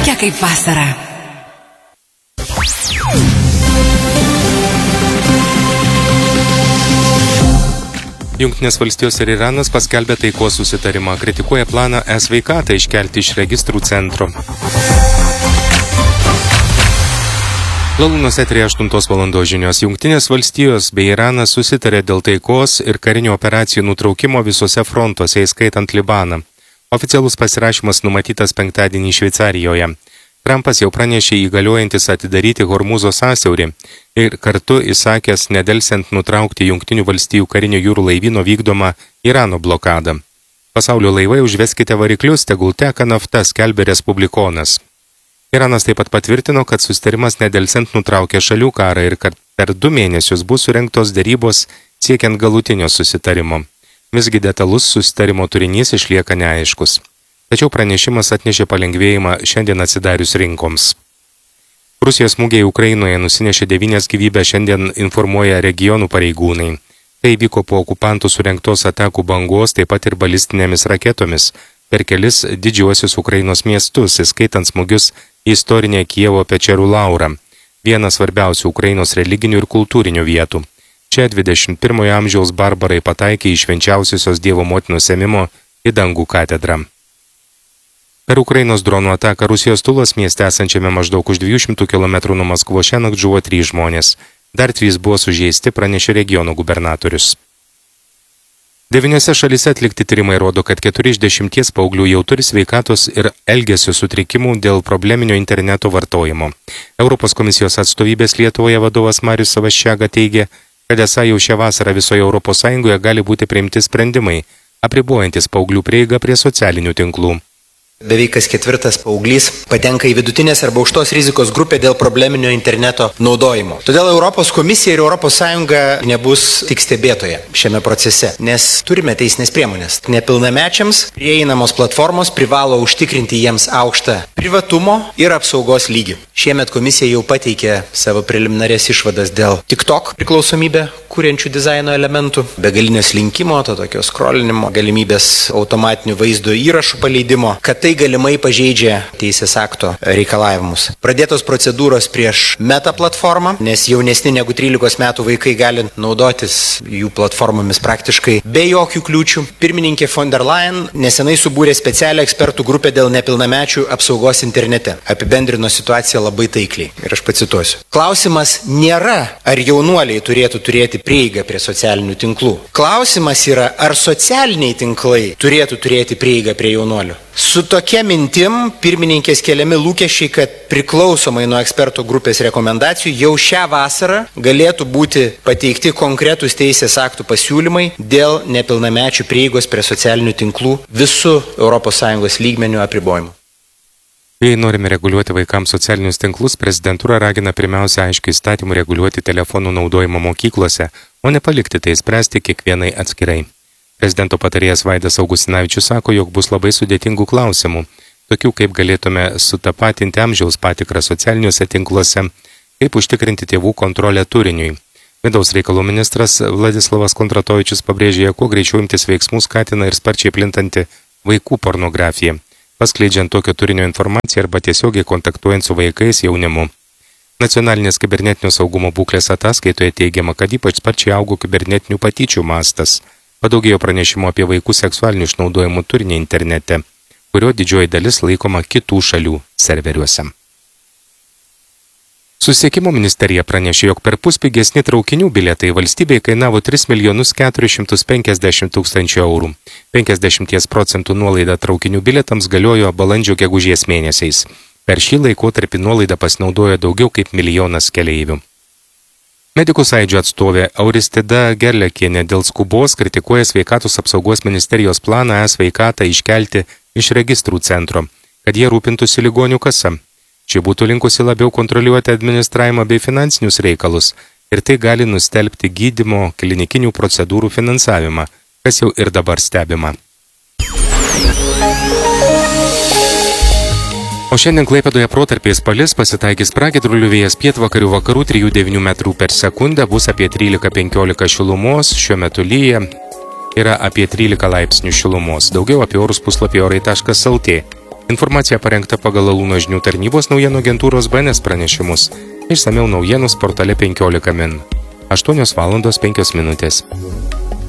tokia kaip vasara. Jungtinės valstijos ir Iranas paskelbė taikos susitarimą, kritikuoja planą e-sveikatą iškelti iš registrų centro. Lalūnos eteryje 8 valandos žinios. Jungtinės valstijos bei Iranas susitarė dėl taikos ir karinių operacijų nutraukimo visose frontuose, įskaitant Libaną. Oficialus pasirašymas numatytas penktadienį Šveicarijoje. Trumpas jau pranešė įgaliojantis atidaryti Hormūzo sąsiaurį ir kartu įsakęs nedelsiant nutraukti Jungtinių valstijų karinio jūrų laivyno vykdomą Irano blokadą. Pasaulio laivai užveskite variklius, tegul teka nafta, skelbė Respublikonas. Iranas taip pat patvirtino, kad susitarimas nedelsiant nutraukė šalių karą ir kad per 2 mėnesius bus surengtos derybos siekiant galutinio susitarimo. Visgi detalus susitarimo turinys išlieka neaiškus. Tačiau pranešimas atnešė palengvėjimą šiandien atsidarius rinkoms. Rusijos smūgiai Ukrainoje nusinešė 9 gyvybę, šiandien informuoja regionų pareigūnai. Tai vyko po okupantų surengtos atakų bangos, taip pat ir balistinėmis raketomis per kelis didžiuosius Ukrainos miestus, įskaitant smūgius į istorinę Kijevo Pečerų Laurą, vieną svarbiausių Ukrainos religinių ir kultūrinių vietų. Čia 21 amžiaus barbarai pataikė į švenčiausiosios Dievo motinos ėmimo į dangų katedrą. Per Ukrainos dronų ataką Rusijos Tulos mieste esančiame maždaug už 200 km nuo Maskvos šiąnakt žuvo 3 žmonės. Dar 3 buvo sužeisti, pranešė regiono gubernatorius. 9 šalyse atlikti tyrimai rodo, kad 4 iš 10 paauglių jau turi sveikatos ir elgesio sutrikimų dėl probleminio interneto vartojimo. Europos komisijos atstovybės Lietuvoje vadovas Marius Savaščiaga teigė, kad esą jau šią vasarą visoje Europos Sąjungoje gali būti priimti sprendimai, apribojantis paauglių prieigą prie socialinių tinklų. Beveik kas 4 paauglys patenka į vidutinės arba aukštos rizikos grupę dėl probleminio interneto naudojimo. Todėl Europos komisija ir Europos Sąjunga nebus tik stebėtoja šiame procese, nes turime teisinės priemonės. Nepilnamečiams prieinamos platformos privalo užtikrinti jiems aukštą privatumo ir apsaugos lygį. Šiemet komisija jau pateikė savo preliminarės išvadas dėl TikTok priklausomybę kuriančių dizaino elementų, begalinės linkimo, to tokio scrollinimo, galimybės automatinių vaizdo įrašų paleidimo, kad tai galimai pažeidžia teisės akto reikalavimus. Pradėtos procedūros prieš Meta platformą, nes jaunesni negu 13 metų vaikai gali naudotis jų platformomis praktiškai be jokių kliūčių. Pirmininkė von der Leyen nesenai subūrė specialią ekspertų grupę dėl nepilnamečių apsaugos internete. Apibendrino situaciją labai taikliai. Ir aš pacituosiu. Klausimas nėra, ar jaunuoliai turėtų turėti prieigą prie socialinių tinklų. Klausimas yra, ar socialiniai tinklai turėtų turėti prieigą prie jaunuolių. Su tokia mintim pirmininkės keliami lūkesčiai, kad priklausomai nuo ekspertų grupės rekomendacijų jau šią vasarą galėtų būti pateikti konkretūs teisės aktų pasiūlymai dėl nepilnamečių prieigos prie socialinių tinklų visų ES lygmenių apribojimų. Jei norime reguliuoti vaikams socialinius tinklus, prezidentūra ragina pirmiausia aiškiai įstatymų reguliuoti telefonų naudojimo mokyklose, o ne palikti tai spręsti kiekvienai atskirai. Prezidento patarėjas Vaidas Augustinavičius sako, jog bus labai sudėtingų klausimų, tokių kaip galėtume sutapatinti amžiaus patikrą socialiniuose tinkluose, kaip užtikrinti tėvų kontrolę turiniui. Vidaus reikalų ministras Vladislavas Kondratovičius pabrėžė, kuo greičiau imtis veiksmų skatina ir sparčiai plintanti vaikų pornografija, paskleidžiant tokio turinio informaciją arba tiesiogiai kontaktuojant su vaikais jaunimu. Nacionalinės kibernetinio saugumo būklės ataskaitoje teigiama, kad ypač sparčiai augo kibernetinių patyčių mastas. Padaugėjo pranešimo apie vaikų seksualinių išnaudojimų turinį internete, kurio didžioji dalis laikoma kitų šalių serveriuose. Susisiekimo ministerija pranešė, jog perpus pigesni traukinių bilietai valstybei kainavo 3 450 000 eurų. 50% nuolaida traukinių bilietams galiojo balandžio-gegužės mėnesiais. Per šį laikotarpį nuolaidą pasinaudojo daugiau kaip 1 milijonas keleivių. Medikų sąjūdžio atstovė Auristida Gerlekienė dėl skubos kritikuoja sveikatos apsaugos ministerijos planą e-sveikatą iškelti iš registrų centro, kad jie rūpintųsi ligonių kasa. Ši būtų linkusi labiau kontroliuoti administravimą bei finansinius reikalus ir tai gali nustelbti gydymo klinikinių procedūrų finansavimą, kas jau ir dabar stebima. O šiandien Klaipėdoje protarpiais palis, pasitaikys pragiedrulių vėjas pietvakarių vakarų 3–9 metrų per sekundę, bus apie 13–15 šilumos, šiuo metu lyja yra apie 13 laipsnių šilumos. Daugiau apie orus puslapyje orai.lt. Informacija parengta pagal Alūno žinių tarnybos naujienų agentūros BNS pranešimus. Išsamiau naujienus portale 15 min. 8:05 min.